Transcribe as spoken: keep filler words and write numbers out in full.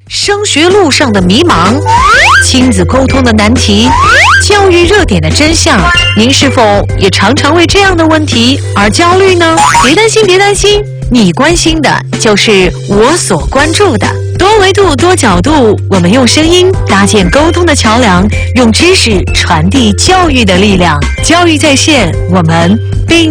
升学路上的迷茫，亲子沟通的难题，教育热点的真相，您是否也常常为这样的问题而焦虑呢？别担心，别担心，你关心的就是我所关注的。多维度、多角度，我们用声音搭建沟通的桥梁，用知识传递教育的力量。教育在线，我们并